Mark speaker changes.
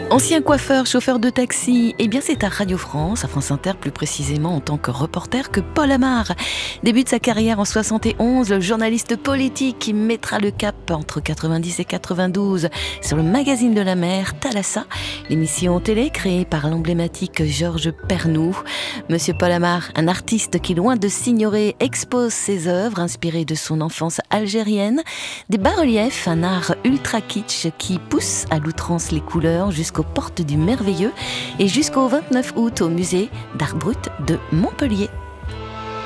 Speaker 1: Ancien coiffeur, chauffeur de taxi, eh bien c'est à Radio France, à France Inter plus précisément en tant que reporter, que Paul Amar débute sa carrière en 71, le journaliste politique qui mettra le cap entre 90 et 92 sur le magazine de la mer, Thalassa, l'émission télé créée par l'emblématique Georges Pernou. Monsieur Paul Amar, un artiste qui, loin de s'ignorer, expose ses œuvres inspirées de son enfance algérienne, des bas-reliefs, un art ultra kitsch qui pousse à l'outrance les couleurs jusqu'aux portes du merveilleux et jusqu'au 29 août au musée d'art brut de Montpellier.